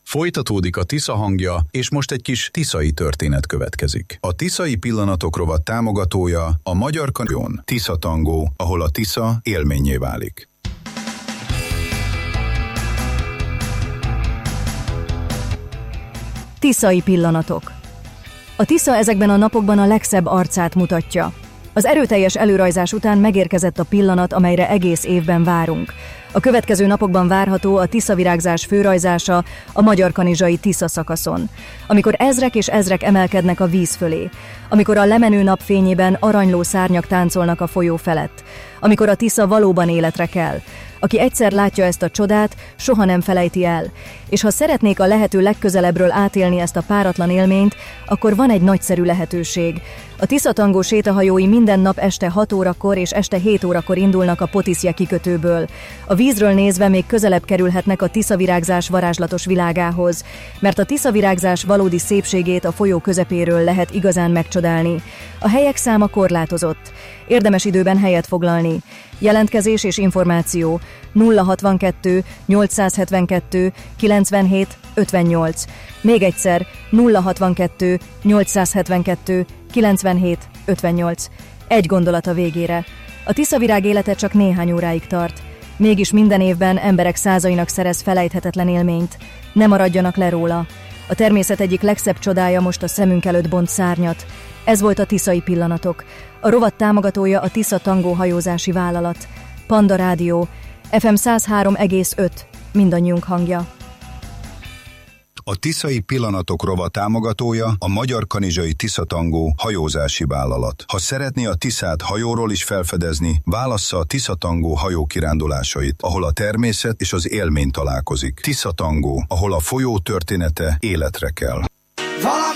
Folytatódik a Tisza hangja, és most egy kis tiszai történet következik. A Tiszai Pillanatok rovat támogatója a Magyar Kanyon Tisza Tangó, ahol a Tisza élménnyé válik. Tiszai pillanatok. A Tisza ezekben a napokban a legszebb arcát mutatja. Az erőteljes előrajzás után megérkezett a pillanat, amelyre egész évben várunk. A következő napokban várható a tiszavirágzás főrajzása a magyarkanizsai Tisza szakaszon. Amikor ezrek és ezrek emelkednek a víz fölé. Amikor a lemenő napfényében aranyló szárnyak táncolnak a folyó felett. Amikor a Tisza valóban életre kell. Aki egyszer látja ezt a csodát, soha nem felejti el. És ha szeretnék a lehető legközelebbről átélni ezt a páratlan élményt, akkor van egy nagyszerű lehetőség. A Tisza Tangó sétahajói minden nap este 6 órakor és este 7 órakor indulnak a Potiszje kikötőből. A vízről nézve még közelebb kerülhetnek a tiszavirágzás varázslatos világához, mert a tiszavirágzás valódi szépségét a folyó közepéről lehet igazán megcsodálni. A helyek száma korlátozott. Érdemes időben helyet foglalni. Jelentkezés és információ 062 872 97 58. Még egyszer 062 872 97 58. Egy gondolat a végére. A tiszavirág élete csak néhány óráig tart. Mégis minden évben emberek százainak szerez felejthetetlen élményt. Ne maradjanak le róla. A természet egyik legszebb csodája most a szemünk előtt bont szárnyat. Ez volt a Tiszai Pillanatok. A rovat támogatója a Tisza Tangó hajózási vállalat. Panda Rádió, FM 103,5, mindannyiunk hangja. A Tiszai Pillanatok rovat támogatója a Magyar Kanizsai Tisza Tangó hajózási vállalat. Ha szeretné a Tiszát hajóról is felfedezni, válassza a Tisza Tangó hajókirándulásait, ahol a természet és az élmény találkozik. Tisza Tangó, ahol a folyó története életre kell.